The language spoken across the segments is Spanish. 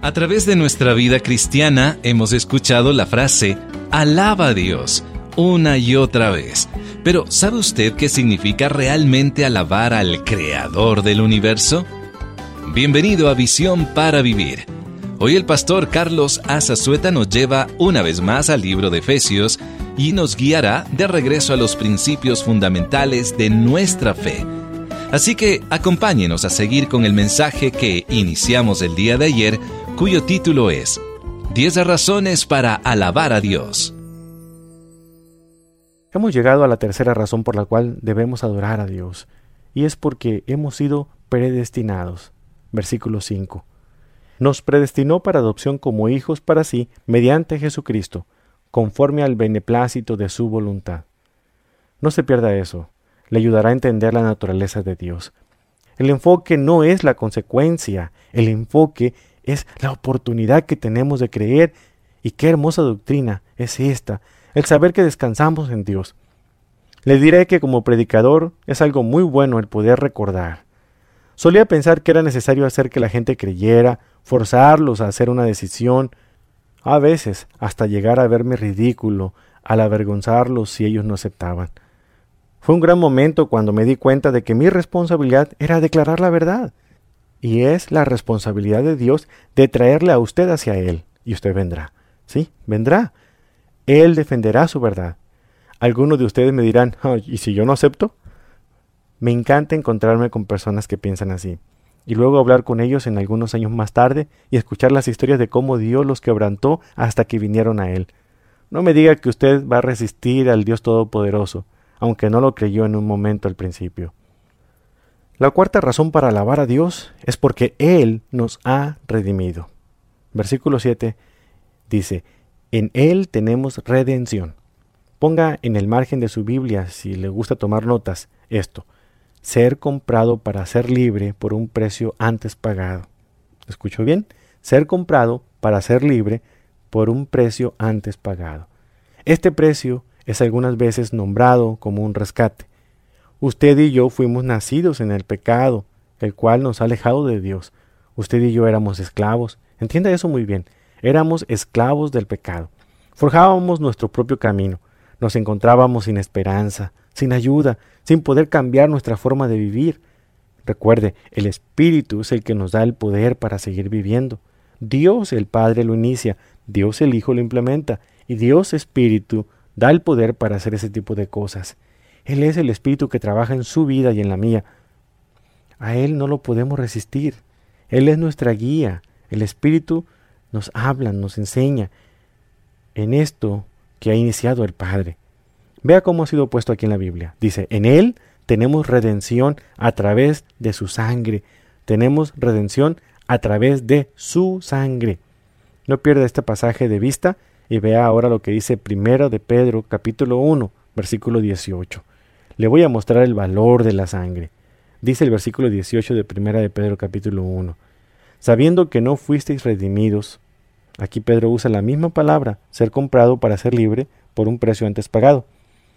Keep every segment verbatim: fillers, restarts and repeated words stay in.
A través de nuestra vida cristiana hemos escuchado la frase "alaba a Dios" una y otra vez. Pero ¿sabe usted qué significa realmente alabar al Creador del universo? Bienvenido a Visión para Vivir. Hoy el pastor Carlos Azazueta nos lleva una vez más al libro de Efesios y nos guiará de regreso a los principios fundamentales de nuestra fe. Así que acompáñenos a seguir con el mensaje que iniciamos el día de ayer, cuyo título es diez razones para alabar a Dios. Hemos llegado a la tercera razón por la cual debemos adorar a Dios, y es porque hemos sido predestinados. Versículo cinco. Nos predestinó para adopción como hijos para sí, mediante Jesucristo, conforme al beneplácito de su voluntad. No se pierda eso, le ayudará a entender la naturaleza de Dios. El enfoque no es la consecuencia, el enfoque es la oportunidad que tenemos de creer, y qué hermosa doctrina es esta, el saber que descansamos en Dios. Le diré que como predicador es algo muy bueno el poder recordar. Solía pensar que era necesario hacer que la gente creyera, forzarlos a hacer una decisión, a veces hasta llegar a verme ridículo al avergonzarlos si ellos no aceptaban. Fue un gran momento cuando me di cuenta de que mi responsabilidad era declarar la verdad, y es la responsabilidad de Dios de traerle a usted hacia Él, y usted vendrá. Sí, vendrá. Él defenderá su verdad. Algunos de ustedes me dirán, oh, ¿y si yo no acepto? Me encanta encontrarme con personas que piensan así, y luego hablar con ellos en algunos años más tarde y escuchar las historias de cómo Dios los quebrantó hasta que vinieron a Él. No me diga que usted va a resistir al Dios Todopoderoso, aunque no lo creyó en un momento al principio. La cuarta razón para alabar a Dios es porque Él nos ha redimido. Versículo siete dice, en Él tenemos redención. Ponga en el margen de su Biblia, si le gusta tomar notas, esto: ser comprado para ser libre por un precio antes pagado. ¿Escuchó bien? Ser comprado para ser libre por un precio antes pagado. Este precio es algunas veces nombrado como un rescate. Usted y yo fuimos nacidos en el pecado, el cual nos ha alejado de Dios. Usted y yo éramos esclavos. Entienda eso muy bien. Éramos esclavos del pecado. Forjábamos nuestro propio camino. Nos encontrábamos sin esperanza, sin ayuda, sin poder cambiar nuestra forma de vivir. Recuerde, el Espíritu es el que nos da el poder para seguir viviendo. Dios el Padre lo inicia, Dios el Hijo lo implementa, y Dios Espíritu da el poder para hacer ese tipo de cosas. Él es el Espíritu que trabaja en su vida y en la mía. A Él no lo podemos resistir. Él es nuestra guía. El Espíritu nos habla, nos enseña en esto que ha iniciado el Padre. Vea cómo ha sido puesto aquí en la Biblia. Dice, en Él tenemos redención a través de su sangre. Tenemos redención a través de su sangre. No pierda este pasaje de vista y vea ahora lo que dice primero de Pedro, capítulo uno, versículo dieciocho. Le voy a mostrar el valor de la sangre. Dice el versículo dieciocho de primera de Pedro, capítulo uno. Sabiendo que no fuisteis redimidos, aquí Pedro usa la misma palabra, ser comprado para ser libre por un precio antes pagado.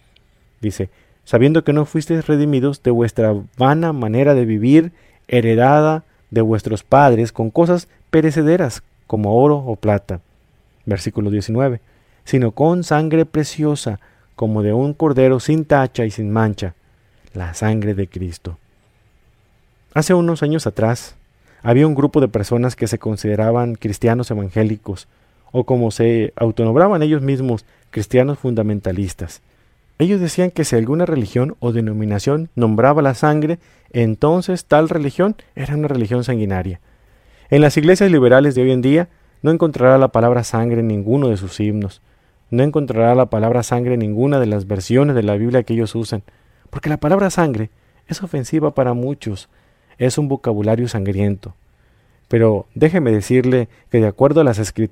Dice, sabiendo que no fuisteis redimidos de vuestra vana manera de vivir, heredada de vuestros padres con cosas perecederas, como oro o plata. Versículo diecinueve. Sino con sangre preciosa, como de un cordero sin tacha y sin mancha, la sangre de Cristo. Hace unos años atrás, había un grupo de personas que se consideraban cristianos evangélicos, o como se autonombraban ellos mismos, cristianos fundamentalistas. Ellos decían que si alguna religión o denominación nombraba la sangre, entonces tal religión era una religión sanguinaria. En las iglesias liberales de hoy en día, no encontrará la palabra sangre en ninguno de sus himnos. No encontrará la palabra sangre en ninguna de las versiones de la Biblia que ellos usan, porque la palabra sangre es ofensiva para muchos. Es un vocabulario sangriento. Pero déjeme decirle que de acuerdo a las Escrituras,